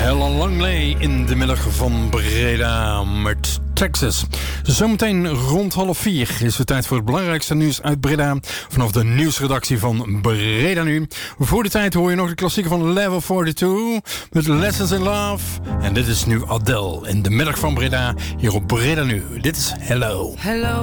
Helen Langley in de middag van Breda met Texas. Zometeen rond 3:30 is het tijd voor het belangrijkste nieuws uit Breda. Vanaf de nieuwsredactie van Breda Nu. Voor de tijd hoor je nog de klassieker van Level 42 met Lessons in Love. En dit is nu Adele in de middag van Breda hier op Breda Nu. Dit is Hello. Hello.